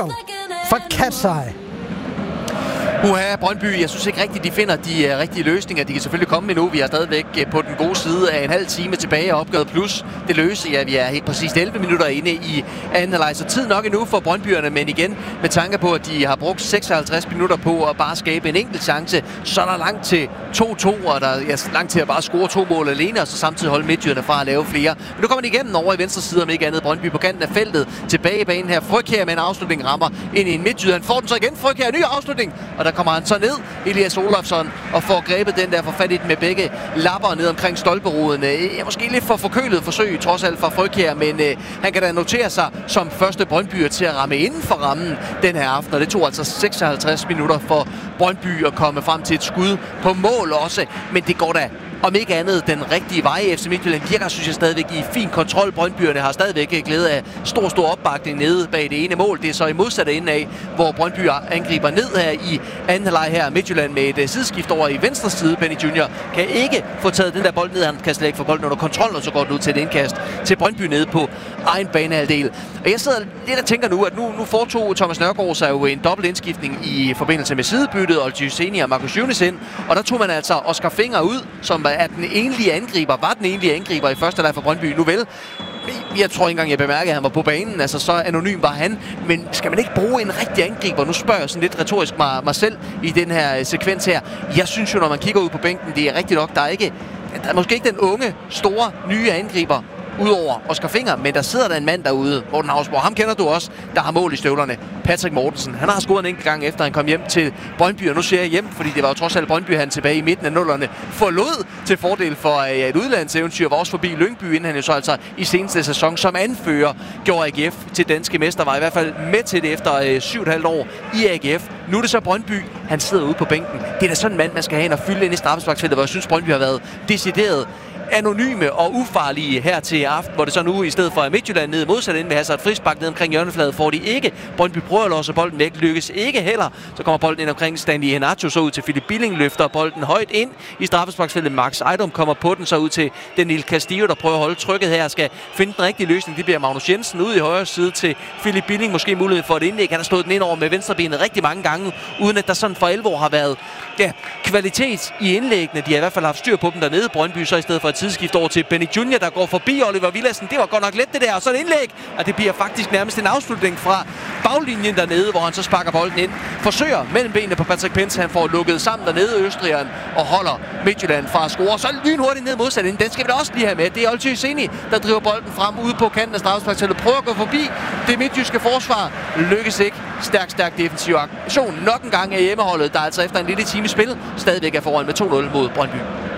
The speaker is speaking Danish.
minutter for Katsej. Brøndby, jeg synes ikke rigtigt, de finder de rigtige løsninger. De kan selvfølgelig komme med nu. Vi er stadigvæk på den gode side af en halv time tilbage og opgået plus det løse. Ja, vi er helt præcis 11 minutter inde i anden halvleg, så tid nok endnu for Brøndbyerne, men igen med tanke på, at de har brugt 56 minutter på at bare skabe en enkelt chance, så er der langt til 2-2, og der er langt til at bare score 2 mål alene, og så samtidig holde midtjyderne fra at lave flere. Men nu kommer de igennem over i venstre side, om ikke andet. Brøndby på kanten af feltet, tilbage i banen her. Frøkjær med en afslutning rammer ind i en midtjyder. Han får den så igen. Frøkjær, ny afslutning, og der kommer han så ned, Elias Olofsson, og får grebet den der, for fat i den med begge lapper ned omkring stolperoden. Måske lidt for forkølet forsøg, trods alt fra Frøkjær, men han kan da notere sig som første Brøndbyer til at ramme inden for rammen den her aften, og det tog altså 56 minutter for Brøndby at komme frem til et skud på mål også, men det går da om ikke andet den rigtige vej. FC Midtjylland virker, synes jeg, stadigvæk i fin kontrol. Brøndbyerne har stadigvæk glæde af stor opbakning nede bag det ene mål. Det er så i modsatte ende af, hvor Brøndby angriber ned her i anden halvleg her. Midtjylland med et sideskift over i venstre side. Benny Junior kan ikke få taget den der bold ned. Han kan slet ikke få bolden under kontrol, og så går det ud til et indkast til Brøndby nede på egen banehalvdel. Og jeg sidder lidt og tænker nu, at nu foretog Thomas Nørgaard sig jo en dobbelt indskiftning i forbindelse med sidebyttet, og Olcay og Marcus Younes ind. Og der tog man altså Oscar Finger ud, som er den enlige angriber, var den enlige angriber i første halvleg for Brøndby. Nu vel, jeg tror ikke engang, jeg bemærkede, at han var på banen. Altså, så anonym var han. Men skal man ikke bruge en rigtig angriber? Nu spørger jeg sådan lidt retorisk mig selv i den her sekvens her. Jeg synes jo, når man kigger ud på bænken, det er rigtigt nok, der er måske ikke den unge, store, nye angriber, udover Oscar Finger, men der sidder der en mand derude, Morten Hausborg. Ham kender du også, der har mål i støvlerne. Patrick Mortensen. Han har scoret en enkelt gang efter han kom hjem til Brøndby, og nu siger jeg hjem, fordi det var jo trods alt Brøndby, han tilbage i midten af nullerne forlod til fordel for et udlandseventyr, var også forbi Lyngby, inden han jo så altså i seneste sæson som anfører gjorde AGF til danske mester, var i hvert fald med til det efter 7,5 år i AGF. Nu er det så Brøndby, han sidder ude på bænken. Det er da sådan en mand, man skal have ind og fylde ind i straffesparksfeltet, hvor jeg synes, Brøndby har været decideret anonyme og ufarlige her til aften, hvor det så nu i stedet for Midtjylland ned modsat inde ved Hazard frispark ned omkring hjørnefladet, får de ikke. Brøndby prøver at låse bolden væk, lykkes ikke heller. Så kommer bolden ind omkring Stanley Henacho, så ud til Philip Billing, løfter bolden højt ind i straffesparksfeltet. Max Ejdom kommer på den, så ud til Daniel Castillo, der prøver at holde trykket her, skal finde den rigtige løsning. Det bliver Magnus Jensen ud i højre side til Philip Billing, måske mulighed for et indlæg. Han har slået den ind over med venstrebenet rigtig mange gange, uden at der sådan for alvor har været kvalitet i indlæggene. De har i hvert fald haft styr på dem dernede. Brøndby så i stedet for et tidsskift over til Benny Junior, der går forbi Oliver Villadsen. Det var godt nok let det der, og så et indlæg, og det bliver faktisk nærmest en afslutning fra baglinjen dernede, hvor han så sparker bolden ind. Forsøger mellem benene på Patrick Pence, han får lukket sammen dernede Østrigeren og holder Midtjylland fra at score. Så lynhurtigt ned modsat. Den skal vi da også lige have med. Det er Olcay, der driver bolden frem ude på kanten af straffesparksfeltet. Prøver at gå forbi det midtjyske forsvar. Lykkes ikke. Stærk defensiv aktion. Nok en gang af hjemmeholdet, der altså efter en lille time spil stadigvæk er foran med 2-0 mod Brøndby.